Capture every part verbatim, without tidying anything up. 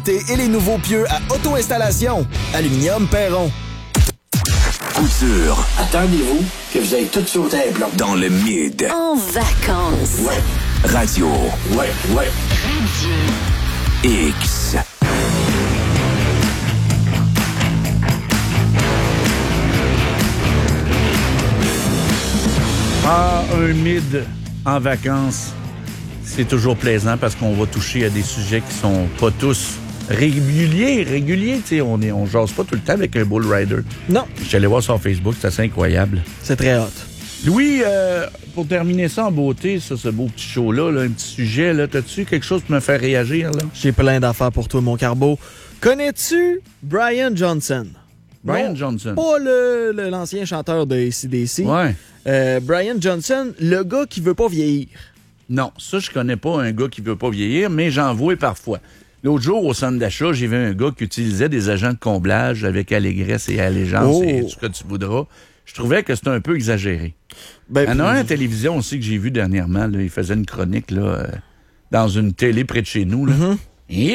Et les nouveaux pieux à auto-installation. Aluminium Perron. Couture. Attendez-vous que vous avez tout sauté un plomb. Dans le mid. En vacances. Ouais. Radio. Ouais, ouais. X. Ah, un mid en vacances, c'est toujours plaisant parce qu'on va toucher à des sujets qui sont pas tous réguliers. Réguliers, tu sais, on est, on jase pas tout le temps avec un bull rider. Non. Je suis allé voir sur Facebook, c'est assez incroyable. C'est très hot. Louis, euh, pour terminer ça en beauté, ça, ce beau petit show-là, là, un petit sujet, là, t'as-tu quelque chose pour me faire réagir, là? J'ai plein d'affaires pour toi, mon carbo. Connais-tu Brian Johnson? Brian Non, Johnson. Pas le, le- l'ancien chanteur de A C D C. Ouais. Euh, Brian Johnson, le gars qui veut pas vieillir. Non, ça, je connais pas un gars qui veut pas vieillir, mais j'en vois parfois. L'autre jour, au centre d'achat, j'ai vu un gars qui utilisait des agents de comblage avec allégresse et allégeance Oh. et tout ce que tu voudras. Je trouvais que c'était un peu exagéré. Ben, Il y en a un à la puis- télévision aussi que j'ai vu dernièrement. Là, il faisait une chronique là, euh, dans une télé près de chez nous. Là. Mhm. Et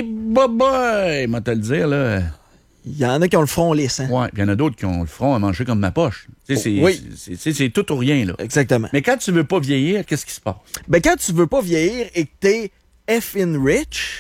boboy, moi te le dire, là. Il y en a qui ont le front lisse, hein? Ouais, puis il y en a d'autres qui ont le front à manger comme ma poche. Tu sais, c'est, Oui. c'est, c'est, c'est tout ou rien, là. Exactement. Mais quand tu veux pas vieillir, qu'est-ce qui se passe? Ben, quand tu veux pas vieillir et que t'es effing rich,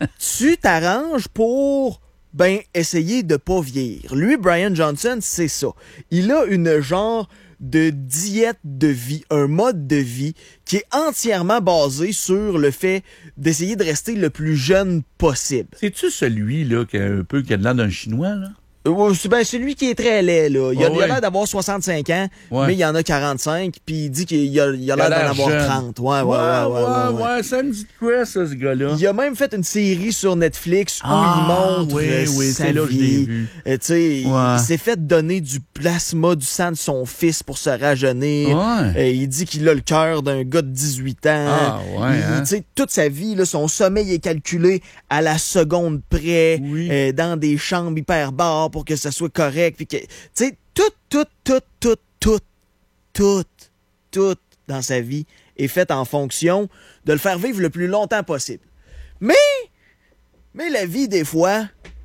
tu t'arranges pour, ben, essayer de pas vieillir. Lui, Brian Johnson, c'est ça. Il a une genre de diète de vie, un mode de vie qui est entièrement basé sur le fait d'essayer de rester le plus jeune possible. C'est-tu celui, là, qui a un peu, qui a de l'air d'un Chinois, là? Euh, c'est ben, celui qui est très laid, là. Il a, Ah il a ouais. l'air d'avoir soixante-cinq ans, Ouais. mais il y en a quarante-cinq, puis il dit qu'il a il a l'air d'en avoir jeune. trente. Ouais, ouais, ouais, ouais, ouais, ouais. ouais, ça me dit de quoi, ça, ce gars-là? Il a même fait une série sur Netflix où Ah, il montre oui, euh, oui, sa c'est là que je l'ai vie. vu. Euh, tu sais, Ouais. il s'est fait donner du plasma du sang de son fils pour se rajeunir. Ouais. Euh, il dit qu'il a le cœur d'un gars de dix-huit ans. Ah, ouais, Il- hein? tu sais, toute sa vie, là, son sommeil est calculé à la seconde près, Oui. euh, dans des chambres hyper barres pour que ça soit correct. Puis que, tu sais, tout, tout, tout, tout, tout, tout, tout dans sa vie est fait en fonction de le faire vivre le plus longtemps possible. Mais, mais la vie, des fois,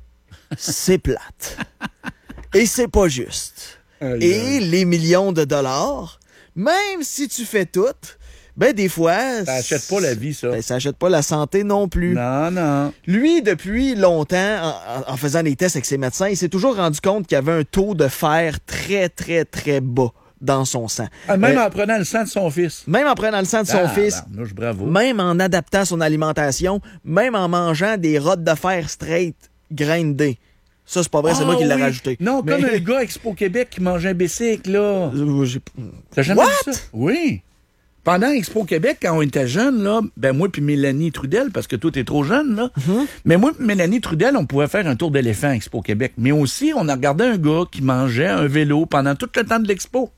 c'est plate. Et c'est pas juste. Et les millions de dollars, même si tu fais tout, ben des fois... Ça achète pas la vie, ça. Ben, ça achète pas la santé non plus. Non, non. Lui, depuis longtemps, en, en- en faisant des tests avec ses médecins, il s'est toujours rendu compte qu'il y avait un taux de fer très, très, très bas dans son sang. Ah, même Euh, en prenant le sang de son fils. même en prenant le sang de son Ah, fils, barnouche, bravo. même en adaptant son alimentation, même en mangeant des rottes de fer straight grindées. Ça, c'est pas vrai, c'est Ah, moi qui l'ai oui. rajouté. Non, Mais- comme un gars à Expo Québec qui mangeait un bicycle, là. Euh, j'ai- T'as jamais What? vu ça? Oui. Pendant Expo Québec, quand on était jeunes, là, ben moi puis Mélanie Trudel, parce que toi, t'es trop jeune, là. Mm-hmm. Mais moi puis Mélanie Trudel, on pouvait faire un tour d'éléphant à Expo Québec. Mais aussi, on a regardé un gars qui mangeait un vélo pendant tout le temps de l'expo.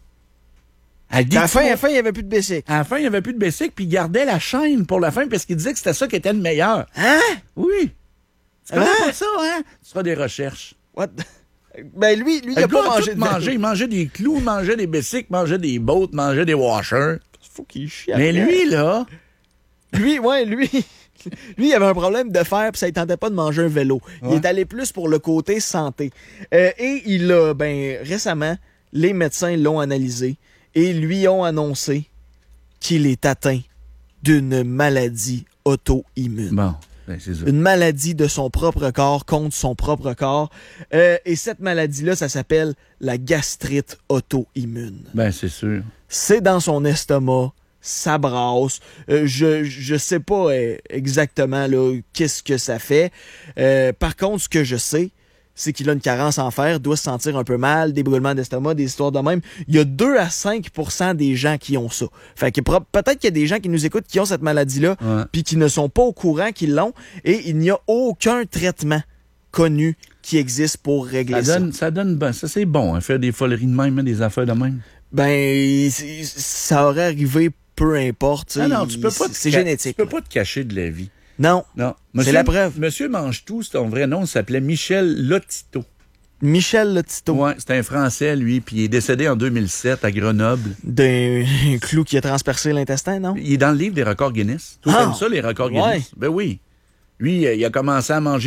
À, À la fin, à la fin, il n'y avait plus de bicycle. à la fin, il n'y avait plus de bicycle, puis il gardait la chaîne pour la fin parce qu'il disait que c'était ça qui était le meilleur. Hein? Oui. Tu connais Hein? pas ça, hein? Tu feras des recherches. What? Ben lui, lui, il Le a gars pas a mangé tout de mangé. vélo. Il mangeait des clous, il mangeait des bicycles, mangeait des bottes, mangeait des washers. Faut qu'il chie Mais après. lui, là, Lui, ouais, lui, lui, il avait un problème de fer puis ça ne tentait pas de manger un vélo. Il Ouais. est allé plus pour le côté santé. Euh, et il a, ben, récemment, les médecins l'ont analysé et lui ont annoncé qu'il est atteint d'une maladie auto-immune. bon, ben, c'est ça. Une maladie de son propre corps contre son propre corps. Euh, et cette maladie-là, ça s'appelle la gastrite auto-immune. Ben, c'est sûr. C'est dans son estomac, ça brasse. Euh, je je sais pas euh, exactement là qu'est-ce que ça fait. Euh, par contre, ce que je sais, c'est qu'il a une carence en fer, doit se sentir un peu mal, des brûlements d'estomac, des histoires de même. Il y a deux à cinq pour cent des gens qui ont ça. Fait que pro- peut-être qu'il y a des gens qui nous écoutent qui ont cette maladie-là, Ouais. puis qui ne sont pas au courant qu'ils l'ont, et il n'y a aucun traitement connu qui existe pour régler Ça ça. donne, ça donne, ben, ça c'est bon, hein, faire des foleries de même, hein, des affaires de même. Ben, c'est- ça aurait arrivé peu importe. tu sais, Ah non, tu peux pas c'est te c'est ca- génétique. Tu peux pas te cacher de la vie. Non. Non. C'est la preuve. Monsieur Mange-Tout, son vrai nom, il s'appelait Michel Lotito. Michel Lotito, Ouais, c'est un Français, lui, puis il est décédé en deux mille sept à Grenoble. d'un clou qui a transpercé l'intestin, non? Il est dans le livre des records Guinness. Toi, Ah! t'aimes ça, les records Ouais. Guinness? Ben oui. Lui, euh, il a commencé à manger